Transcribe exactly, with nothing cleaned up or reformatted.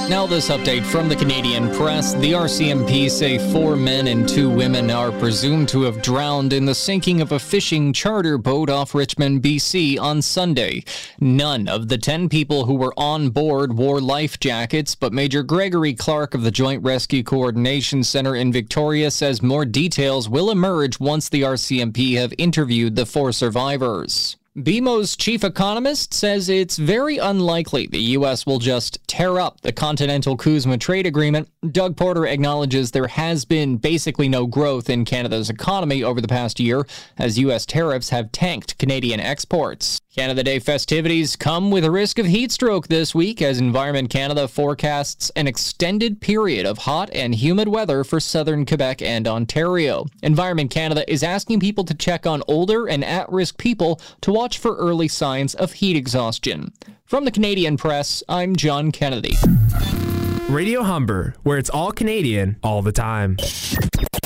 Now this update from the Canadian Press. The R C M P say four men and two women are presumed to have drowned in the sinking of a fishing charter boat off Richmond, B C on Sunday. None of the ten people who were on board wore life jackets, but Major Gregory Clark of the Joint Rescue Coordination Center in Victoria says more details will emerge once the R C M P have interviewed the four survivors. B M O's chief economist says it's very unlikely the U S will just tear up the Continental Kuzma trade agreement. Doug Porter acknowledges there has been basically no growth in Canada's economy over the past year as U S tariffs have tanked Canadian exports. Canada Day festivities come with a risk of heat stroke this week as Environment Canada forecasts an extended period of hot and humid weather for southern Quebec and Ontario. Environment Canada is asking people to check on older and at-risk people to watch for early signs of heat exhaustion. From the Canadian Press, I'm John Kennedy. Radio Humber, where it's all Canadian all the time.